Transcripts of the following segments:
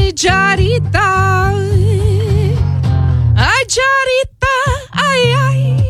Ay, Charita. Ay, Charita. Ay, ay.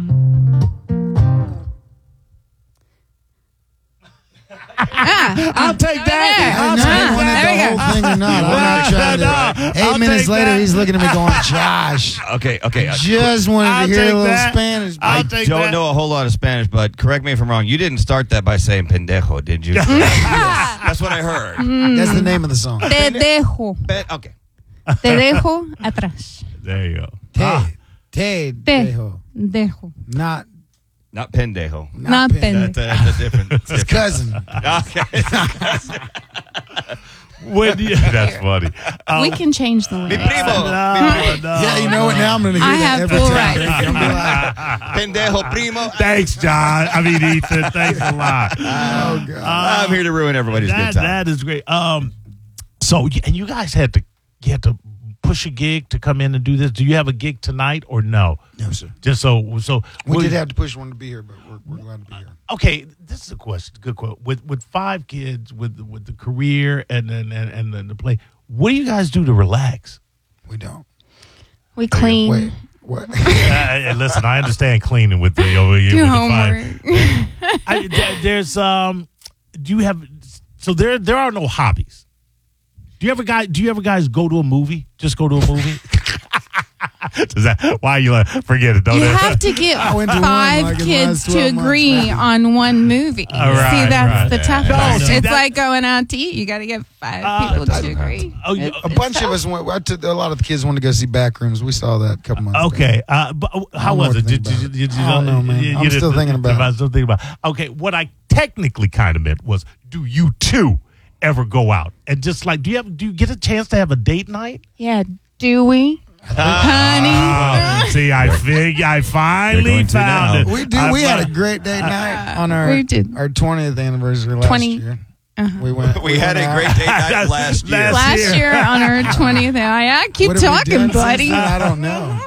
I'll take that. I didn't know you wanted the whole thing or not. I'm not trying to. 8 minutes later, he's looking at me going, Josh. Okay. Just wanted to hear a little Spanish. I don't know a whole lot of Spanish, but correct me if I'm wrong. You didn't start that by saying pendejo, did you? Yes, that's what I heard. That's the name of the song. Te dejo. Okay. Te dejo atrás. There you go. Te Te dejo. dejo. Not pendejo. Not pendejo. That's a different. It's cousin. Okay. That's funny. We can change the Mi lyrics. primo. Yeah, you know what? Now I'm going to hear I that have every full time. rights. I'm gonna be like, Pendejo primo. Thanks, John. Ethan. Thanks a lot. oh, God. I'm here to ruin everybody's good time. That is great. So, and you guys had to push a gig to come in and do this. Do you have a gig tonight or no? No, sir. Just so We did have to push one to be here, but we're glad to be here. Okay, this is a question. Good question. With 5 kids, with the career and then the play, what do you guys do to relax? We don't. We clean. Wait, what? Listen, I understand cleaning with the over here. Do with homework. The 5. There's do you have? So there are no hobbies. Do you ever guys go to a movie? Just go to a movie? Is that why you forget it? Don't You it? have to get went to one, 5 like, in the kids last to 12 months, agree man. on one movie. Right, See, that's the right. tough No, part. see, It's that- like going out to eat. You got to get 5 people to agree. Oh, A bunch of us went. A lot of the kids wanted to go see Backrooms. We saw that a couple months ago. Okay, but how don't know was what it? to think about it. I don't know, man. I'm didn't- still thinking about it. Still thinking about it. Okay, what I technically kind of meant was, do you two ever go out and just like do you get a chance to have a date night? Yeah, do we? Honey. See, I finally going to found it. now. We did. We had a great date night on our we did. our 20th anniversary last 20. year. We went. We had went a out. great date night last year. Last year on our 20th. I keep What have we talking, done since buddy. then? I don't know.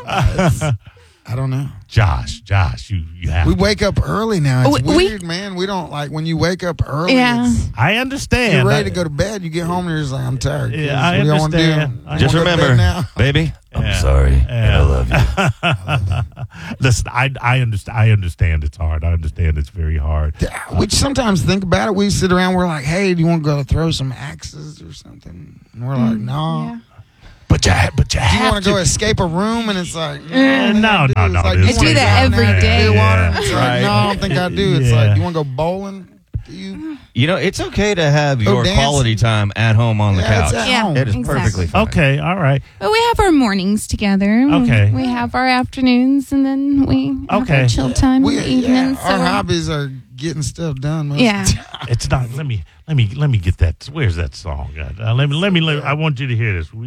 I don't know. Josh, you have. We wake up early now. It's We- weird, man. We don't like when you wake up early. Yeah. It's, I understand. you're ready to go to bed. You get home and you're just like, I'm tired. Yeah, I What do y'all wanna understand. do? Just Wanna go to bed remember, now? baby, I'm Yeah. sorry. And I love you. Listen, I understand. I understand it's hard. I understand it's very hard. We sometimes think about it. We sit around. We're like, hey, do you want to go throw some axes or something? And we're like, no. Yeah. But you Do you have want to go escape a room? And it's like, No. It's I do that every day. Water? And it's Right. like, no, I don't think I do. It's Yeah. like, you want to go bowling? Do you? You know, it's okay to have Go your dancing. quality time at home on the Yeah, it's couch. at Yeah. home. It is Exactly. perfectly fine. Okay, all right. But we have our mornings together. Okay. We have our afternoons, and then we have Okay. our chill time in the evenings. Our so- hobbies are getting stuff done. most Yeah. of the time. It's not. Let me get that. Where's that song? Let me. I want you to hear this.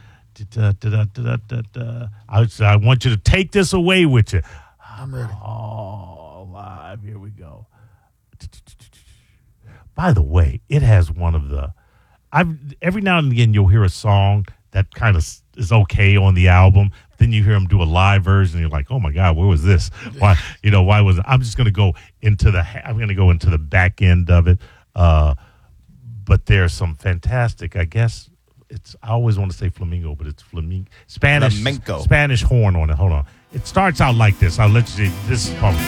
I want you to take this away with you. I'm ready. Oh, live. Here we go. By the way, it has one of the. Every now and again you'll hear a song that kind of is okay on the album. Then you hear them do a live version. And you're like, oh my God, where was this? Why? Why was it? I'm just going to go into the back end of it. But there's some fantastic. I guess I always want to say flamingo, but it's Spanish Flamenco. Spanish horn on it. Hold on. It starts out like this. I'll let you see. This is called